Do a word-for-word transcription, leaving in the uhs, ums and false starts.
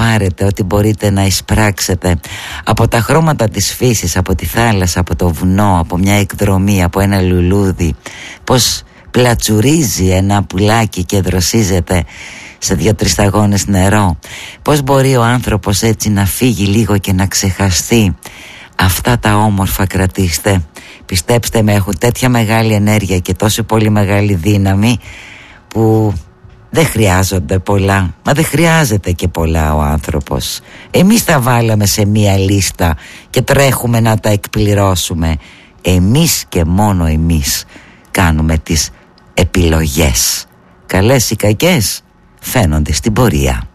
πάρετε, ό,τι μπορείτε να εισπράξετε από τα χρώματα της φύσης, από τη θάλασσα, από το βουνό, από μια εκδρομή, από ένα λουλούδι, πως πλατσουρίζει ένα πουλάκι και δροσίζεται σε δύο-τρεις σταγόνες νερό, πως μπορεί ο άνθρωπος έτσι να φύγει λίγο και να ξεχαστεί. Αυτά τα όμορφα κρατήστε. Πιστέψτε με, έχουν τέτοια μεγάλη ενέργεια και τόσο πολύ μεγάλη δύναμη που δεν χρειάζονται πολλά. Μα δεν χρειάζεται και πολλά ο άνθρωπος. Εμείς τα βάλαμε σε μία λίστα και τρέχουμε να τα εκπληρώσουμε. Εμείς και μόνο εμείς κάνουμε τις επιλογές. Καλές ή κακές φαίνονται στην πορεία.